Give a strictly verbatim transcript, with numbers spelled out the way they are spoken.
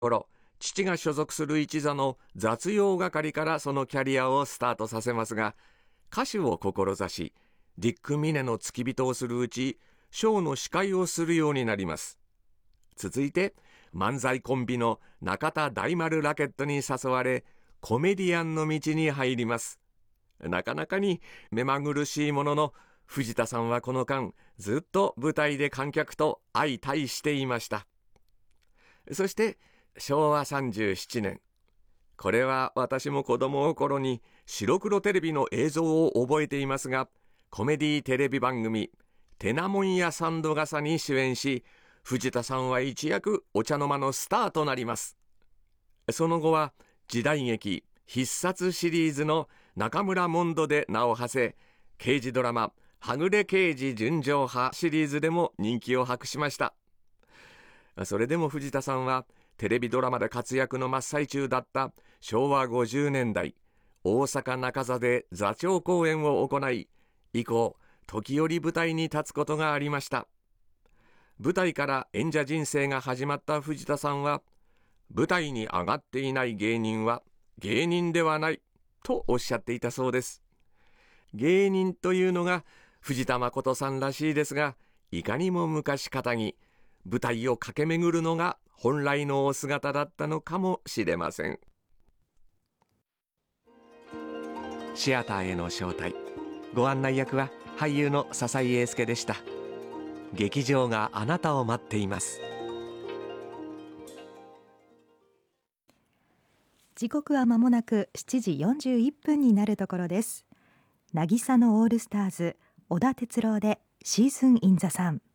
頃、父が所属する一座の雑用係からそのキャリアをスタートさせますが、歌手を志し、ディック・ミネの付き人をするうち、ショーの司会をするようになります。続いて、漫才コンビの中田大丸ラケットに誘われ、コメディアンの道に入ります。なかなかに目まぐるしいものの、藤田さんはこの間、ずっと舞台で観客と相対していました。そして、しょうわさんじゅうななねん。これは私も子供の頃に白黒テレビの映像を覚えていますが、コメディテレビ番組、てなもんや三度笠に主演し、藤田さんは一躍お茶の間のスターとなります。その後は時代劇必殺シリーズの中村モンドで名を馳せ、刑事ドラマはぐれ刑事純情派シリーズでも人気を博しました。それでも藤田さんはテレビドラマで活躍の真っ最中だったしょうわごじゅうねんだい、大阪中座で座長公演を行い、以降時折舞台に立つことがありました。舞台から演者人生が始まった藤田さんは、舞台に上がっていない芸人は芸人ではないとおっしゃっていたそうです。芸人というのが藤田誠さんらしいですが、いかにも昔かたぎ、舞台を駆け巡るのが本来のお姿だったのかもしれません。シアターへの招待、ご案内役は俳優の笹井英介でした。劇場があなたを待っています。 時刻は間もなくしちじよんじゅういっぷんになるところです。渚のオールスターズ、小田哲郎でシーズンインザサン。